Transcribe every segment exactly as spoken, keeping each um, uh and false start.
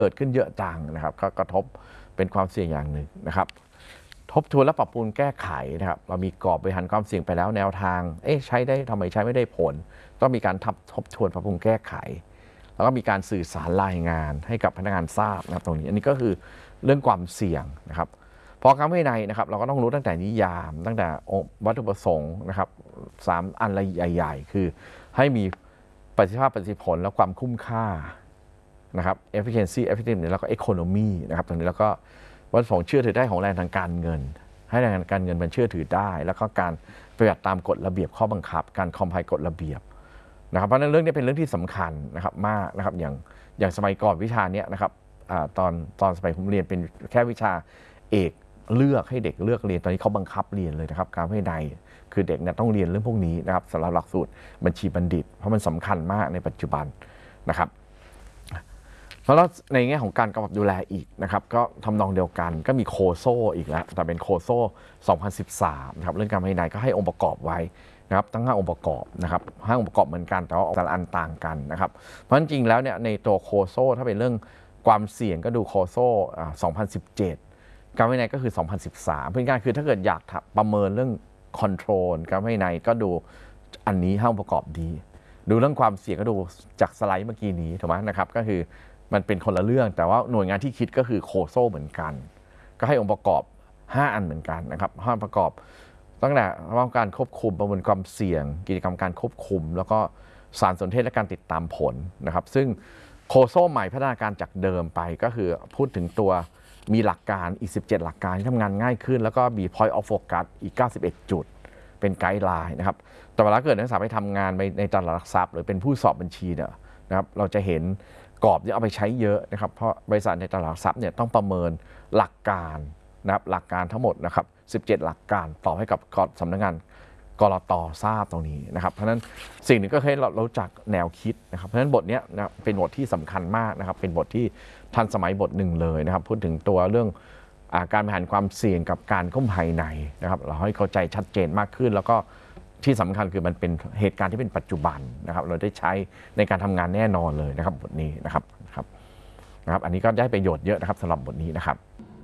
เกิดขึ้นเยอะจังนะครับก็กระทบเป็นความเสี่ยงอย่างหนึ่งนะครับทบทวนและปรับปรุงแก้ไขนะครับเรามีกรอบบริหารความเสี่ยงไปแล้วแนวทางเอ๊ะใช้ได้ทำไมใช้ไม่ได้ผลต้องมีการทบทบทวนปรับปรุงแก้ไขแล้วก็มีการสื่อสารรายงานให้กับพนักงานทราบนะครับตรงนี้อันนี้ก็คือเรื่องความเสี่ยงนะครับพอการวินัยนะครับเราก็ต้องรู้ตั้งแต่นิยามตั้งแต่วัตถุประสงค์นะครับสามอันใหญ่ๆคือให้มีประสิทธิภาพประสิทธิผลและความคุ้มค่านะครับ efficiency effectiveness แล้วก็ economy นะครับตรงนี้แล้วก็วัตถุประสงค์เชื่อถือได้ของแรงทางการเงินให้แรงทางการเงินมันเชื่อถือได้แล้วก็การปฏิบัติตามกฎระเบียบข้อบังคับการคอมไพล์กฎระเบียบนะครับเพราะฉะนั้นเรื่องนี้เป็นเรื่องที่สำคัญนะครับมากนะครับอย่างอย่างสมัยก่อนวิชาเนี้ยนะครับตอนตอนสมัยผมเรียนเป็นแค่วิชาเอกเลือกให้เด็กเลือกเรียนตอนนี้เขาบังคับเรียนเลยนะครับการวินัยคือเด็กเนี่ยต้องเรียนเรื่องพวกนี้นะครับสำหรับหลักสูตรบัญชีบัณฑิตเพราะมันสำคัญมากในปัจจุบันนะครับแล้วในแง่ของการกำกับดูแลอีกนะครับก็ทำนองเดียวกันก็มีโคโซอีกแล้วแต่เป็นโคโซสองพันสิบสามนะครับเรื่องการภายในก็ให้องค์ประกอบไว้นะครับทั้งห้าองค์ประกอบนะครับห้าองค์ประกอบเหมือนกันแต่ว่าแต่ละอันต่างกันนะครับเพราะจริงๆแล้วเนี่ยในตัวโคโซถ้าเป็นเรื่องความเสี่ยงก็ดูโคโซสองพันสิบเจ็ดการภายในก็คือสองพันสิบสามเพื่อการคือถ้าเกิดอยากประเมินเรื่องคอนโทรลการภายในก็ดูอันนี้ห้าองค์ประกอบดีดูเรื่องความเสี่ยงก็ดูจากสไลด์เมื่อกี้นี้ถูกไหมนะครับก็คือมันเป็นคนละเรื่องแต่ว่าหน่วยงานที่คิดก็คือโคโซเหมือนกันก็ให้องค์ประกอบห้าอันเหมือนกันนะครับห้าประกอบตั้งแต่เรื่องการควบคุมประเมินความเสี่ยงกิจกรรมการควบคุมแล้วก็สารสนเทศและการติดตามผลนะครับซึ่งโคโซใหม่พัฒนาการจากเดิมไปก็คือพูดถึงตัวมีหลักการอีกสิบเจ็ดหลักการที่ทำงานง่ายขึ้นแล้วก็มี point of focus อีกเก้าสิบเอ็ดจุดเป็นไกด์ไลน์นะครับแต่เวลาเกิดนักศึกษาไปทำงานในตลาดหลักทรัพย์หรือเป็นผู้สอบบัญชีเนี่ยนะครับเราจะเห็นกรอบที่เอาไปใช้เยอะนะครับเพราะบริษัทในตลาดหลักทรัพย์เนี่ยต้องประเมินหลักการนะครับหลักการทั้งหมดนะครับสิบเจ็ดหลักการตอบให้กับสำนักงานกลต.ทราบตรงนี้นะครับเพราะฉะนั้นสิ่งหนึ่งก็ให้เรารู้จักแนวคิดนะครับเพราะฉะนั้นบทนี้นะเป็นบทที่สำคัญมากนะครับเป็นบทที่ทันสมัยบทหนึ่งเลยนะครับพูดถึงตัวเรื่องการบริหารความเสี่ยงกับการควบคุมภายในนะครับเราให้เข้าใจชัดเจนมากขึ้นแล้วก็ที่สำคัญคือมันเป็นเหตุการณ์ที่เป็นปัจจุบันนะครับเราได้ใช้ในการทำงานแน่นอนเลยนะครับบทนี้นะครับครับนะครับอันนี้ก็ได้ประโยชน์เยอะนะครับสำหรับบทนี้นะครับ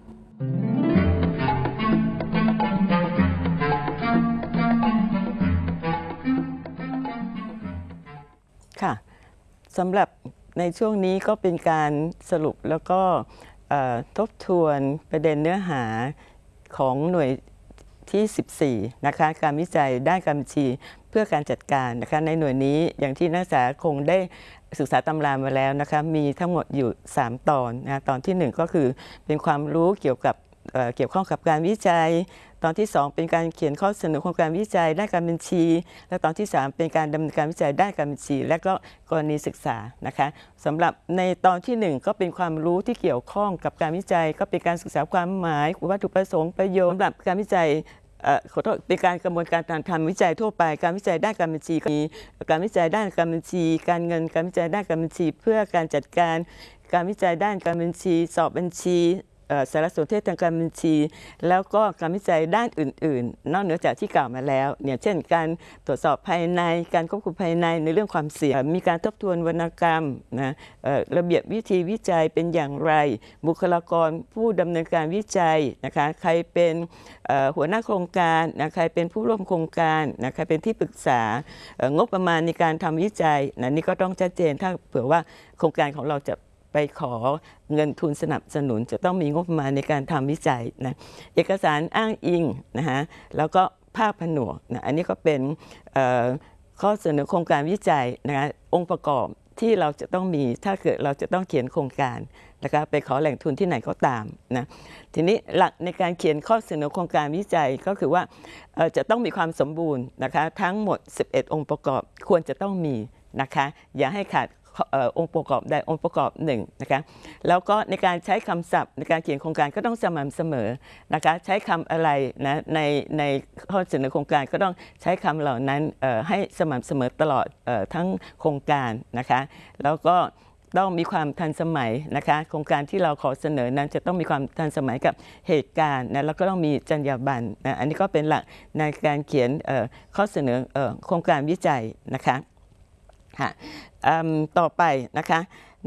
ค่ะสำหรับในช่วงนี้ก็เป็นการสรุปแล้วก็ทบทวนประเด็นเนื้อหาของหน่วยที่สิบสี่นะคะการวิจัยด้านการบัญชีเพื่อการจัดการนะคะในหน่วยนี้อย่างที่นักศึกษาคงได้ศึกษาตำรามาแล้วนะคะมีทั้งหมดอยู่สามตอนนะตอนที่หนึ่งก็คือเป็นความรู้เกี่ยวกับเกี่ยวข้องกับการวิจัยตอนที่สองเป็นการเขียนข้อเสนอโครงการวิจัยด้านการบัญชีและตอนที่สามเป็นการดำเนินการวิจัยด้านการบัญชีและก็กรณีศึกษานะคะสำหรับในตอนที่หนึ่งก็เป็นความรู้ที่เกี่ยวข้องกับการวิจัยก็เป็นการศึกษาความหมายวัตถุประสงค์ประโยชน์สำหรับการวิจัยขอโทษเป็นการกระบวนการการทำวิจัยทั่วไปการวิจัยด้านการบัญชีมีการวิจัยด้านการบัญชีการเงินการวิจัยด้านการบัญชีเพื่อการจัดการการวิจัยด้านการบัญชีสอบบัญชีสารสนเทศทางการบัญชีแล้วก็การวิจัยด้านอื่นๆนอกเหนือจากที่กล่าวมาแล้วเนี่ยเช่นการตรวจสอบภายในการควบคุมภายในในเรื่องความเสี่ยงมีการทบทวนวรรณกรรมนะระเบียบวิธีวิจัยเป็นอย่างไรบุคลากรผู้ดำเนินการวิจัยนะคะใครเป็นหัวหน้าโครงการนะใครเป็นผู้ร่วมโครงการนะใครเป็นที่ปรึกษางบประมาณในการทำวิจัยนะนี่ก็ต้องชัดเจนถ้าเผื่อว่าโครงการของเราจะไปขอเงินทุนสนับสนุนจะต้องมีงบประมาณในการทำวิจัยนะเอกสารอ้างอิงนะฮะแล้วก็ภาคผนวกนะอันนี้ก็เป็นข้อเสนอโครงการวิจัยนะคะองค์ประกอบที่เราจะต้องมีถ้าเกิดเราจะต้องเขียนโครงการนะคะไปขอแหล่งทุนที่ไหนก็ตามนะทีนี้หลักในการเขียนข้อเสนอโครงการวิจัยก็คือว่าจะต้องมีความสมบูรณ์นะคะทั้งหมดสิบเอ็ดองค์ประกอบควรจะต้องมีนะคะอย่าให้ขาดองค์ประกอบใดองค์ประกอบหนึ่งนะคะแล้วก็ในการใช้คำศัพท์ในการเขียนโครงการก็ต้องสม่ำเสมอนะคะใช้คำอะไรนะในในข้อเสนอโครงการก็ต้องใช้คำเหล่านั้นให้สม่ำเสมอตลอดทั้งโครงการนะคะแล้วก็ต้องมีความทันสมัยนะคะโครงการที่เราขอเสนอนั้นจะต้องมีความทันสมัยกับเหตุการณ์นะแล้วก็ต้องมีจรรยาบรรณนะอันนี้ก็เป็นหลักในการเขียนข้อเสนอโครงการวิจัยนะคะต่อไปนะคะใน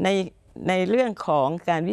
ในเรื่องของการ